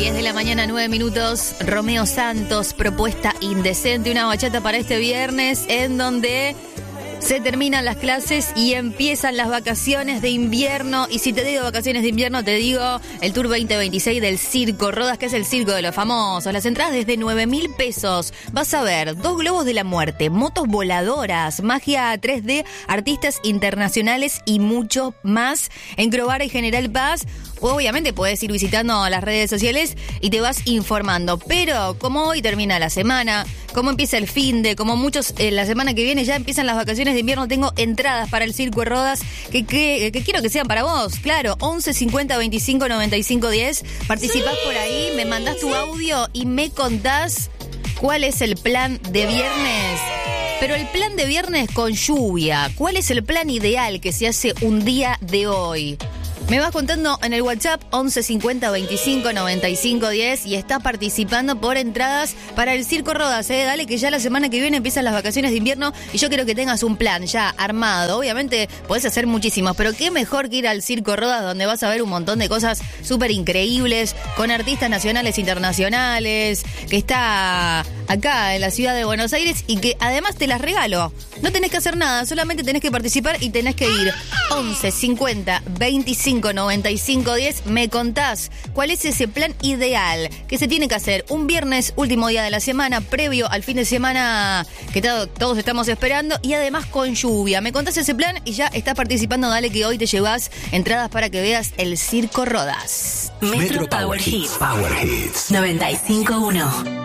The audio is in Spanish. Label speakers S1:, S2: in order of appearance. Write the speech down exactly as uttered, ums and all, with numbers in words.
S1: diez de la mañana, nueve minutos. Romeo Santos, Propuesta Indecente, una bachata para este viernes en donde se terminan las clases y empiezan las vacaciones de invierno. Y si te digo vacaciones de invierno, te digo el Tour veinte veintiséis del Circo Rodas, que es el circo de los famosos. Las entradas desde nueve mil pesos. Vas a ver dos globos de la muerte, motos voladoras, magia tres D, artistas internacionales y mucho más en Crovara y General Paz. Obviamente puedes ir visitando las redes sociales y te vas informando. Pero como hoy termina la semana, como empieza el fin de, como muchos eh, la semana que viene ya empiezan las vacaciones de invierno, tengo entradas para el Circo de Rodas que, que, que quiero que sean para vos. Claro, once cincuenta veinticinco noventa y cinco diez. Participás por ahí, me mandás tu audio y me contás cuál es el plan de viernes. Pero el plan de viernes con lluvia, ¿cuál es el plan ideal que se hace un día de hoy? Me vas contando en el WhatsApp once cincuenta veinticinco noventa y cinco diez y estás participando por entradas para el Circo Rodas, ¿eh? Dale que ya la semana que viene empiezan las vacaciones de invierno y yo quiero que tengas un plan ya armado. Obviamente podés hacer muchísimos, pero qué mejor que ir al Circo Rodas, donde vas a ver un montón de cosas súper increíbles con artistas nacionales e internacionales, que está acá en la ciudad de Buenos Aires y que además te las regalo. No tenés que hacer nada, solamente tenés que participar y tenés que ir. once cincuenta veinticinco noventa y cinco diez. Me contás cuál es ese plan ideal que se tiene que hacer un viernes, último día de la semana, previo al fin de semana que to- todos estamos esperando, y además con lluvia. Me contás ese plan y ya estás participando. Dale que hoy te llevas entradas para que veas el Circo Rodas.
S2: Metro Power Hits. Power Hits. noventa y cinco punto uno.